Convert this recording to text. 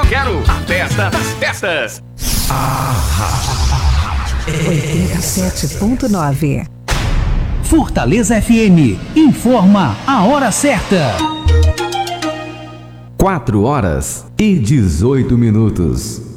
quero a festa das festas. 87.9 Fortaleza FM informa a hora certa. 4 horas e 18 minutos.